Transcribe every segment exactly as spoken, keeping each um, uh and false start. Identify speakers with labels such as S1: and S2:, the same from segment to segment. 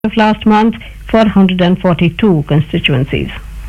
S1: of last month for one hundred forty-two constituencies.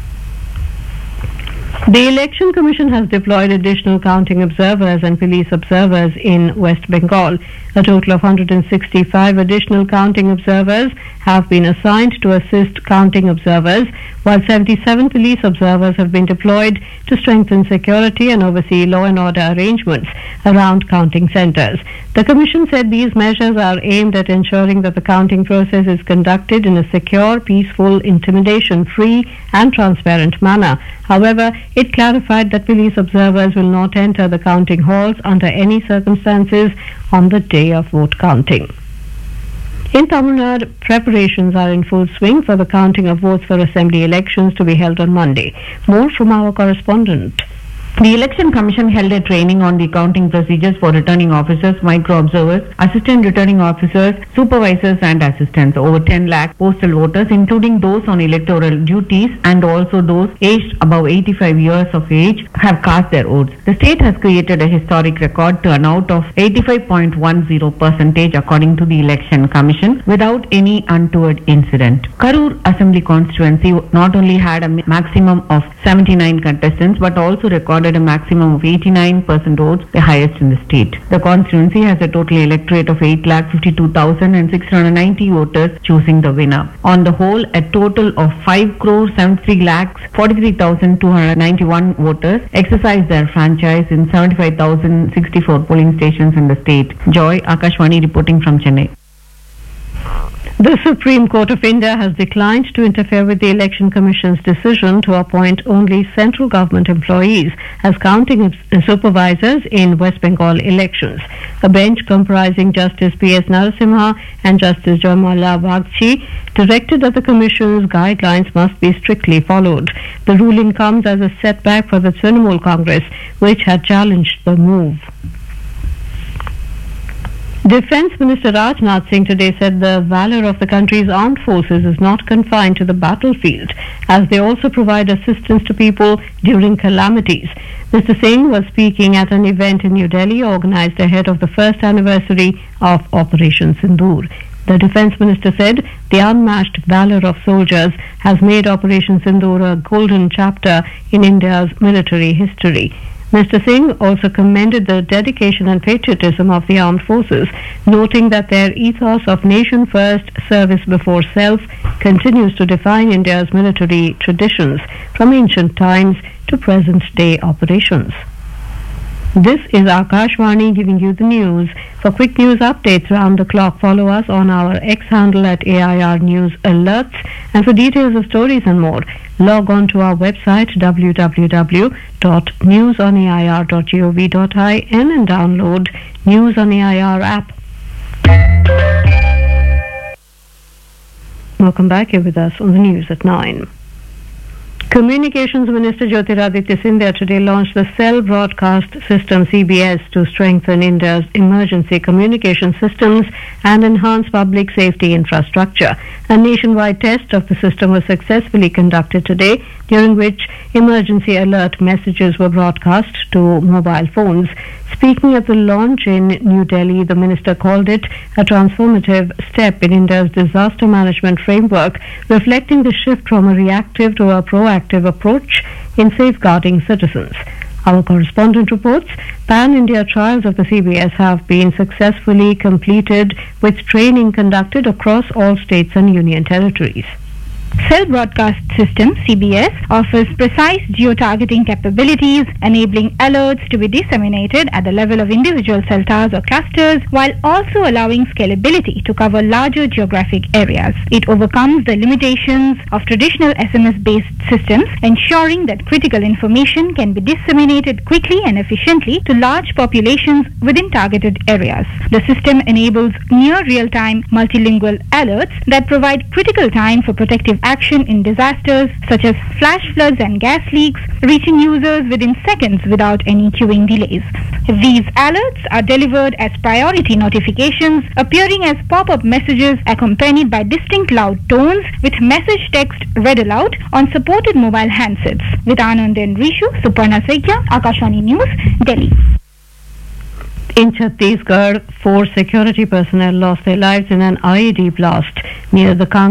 S1: The Election Commission has deployed additional counting observers and police observers in West Bengal. A total of one hundred sixty-five additional counting observers have been assigned to assist counting observers, while seventy-seven police observers have been deployed to strengthen security and oversee law and order arrangements around counting centres. The Commission said these measures are aimed at ensuring that the counting process is conducted in a secure, peaceful, intimidation-free and transparent manner. However, it clarified that police observers will not enter the counting halls under any circumstances on the day of vote counting. In Tamil Nadu, preparations are in full swing for the counting of votes for assembly elections to be held on Monday. More from our correspondent.
S2: The Election Commission held a training on the counting procedures for returning officers, micro-observers, assistant returning officers, supervisors and assistants. Over ten lakh postal voters, including those on electoral duties and also those aged above eighty-five years of age, have cast their votes. The state has created a historic record turnout of eighty-five point one zero percent according to the Election Commission without any untoward incident. Karur Assembly constituency not only had a maximum of seventy-nine contestants but also recorded a maximum of eighty-nine percent votes, the highest in the state. The constituency has a total electorate of eight lakh fifty-two thousand six hundred ninety voters choosing the winner. On the whole, a total of five crore seventy-three lakhs forty-three thousand two hundred ninety-one voters exercised their franchise in seventy-five thousand sixty-four polling stations in the state. Joy, Akashwani reporting from Chennai.
S1: The Supreme Court of India has declined to interfere with the Election Commission's decision to appoint only central government employees as counting supervisors in West Bengal elections. A bench comprising Justice P S Narasimha and Justice Jamala Bagchi directed that the Commission's guidelines must be strictly followed. The ruling comes as a setback for the Trinamool Congress, which had challenged the move. Defence Minister Rajnath Singh today said the valour of the country's armed forces is not confined to the battlefield, as they also provide assistance to people during calamities. Mister Singh was speaking at an event in New Delhi organised ahead of the first anniversary of Operation Sindoor. The Defence Minister said the unmatched valour of soldiers has made Operation Sindoor a golden chapter in India's military history. Mister Singh also commended the dedication and patriotism of the armed forces, noting that their ethos of nation first, service before self continues to define India's military traditions from ancient times to present-day operations. This is Akashwani giving you the news. For quick news updates round the clock, follow us on our X handle at A I R News Alerts. And for details of stories and more, log on to our website w w w dot news on a i r dot gov dot in and download News on A I R app. Welcome back. You're with us on the news at nine. Communications Minister Jyotiraditya Scindia today launched the Cell Broadcast System C B S to strengthen India's emergency communication systems and enhance public safety infrastructure. A nationwide test of the system was successfully conducted today, during which emergency alert messages were broadcast to mobile phones. Speaking at the launch in New Delhi, the minister called it a transformative step in India's disaster management framework, reflecting the shift from a reactive to a proactive approach in safeguarding citizens. Our correspondent reports pan-India trials of the C B S have been successfully completed, with training conducted across all states and union territories.
S3: Cell Broadcast System C B S offers precise geo-targeting capabilities, enabling alerts to be disseminated at the level of individual cell towers or clusters, while also allowing scalability to cover larger geographic areas. It overcomes the limitations of traditional S M S-based systems, ensuring that critical information can be disseminated quickly and efficiently to large populations within targeted areas. The system enables near real-time multilingual alerts that provide critical time for protective action in disasters such as flash floods and gas leaks, reaching users within seconds without any queuing delays. These alerts are delivered as priority notifications, appearing as pop-up messages accompanied by distinct loud tones, with message text read aloud on supported mobile handsets. With Anand and Rishu, Suparna Saikia, Akashwani News, Delhi.
S1: In Chhattisgarh, four security personnel lost their lives in an I E D blast near the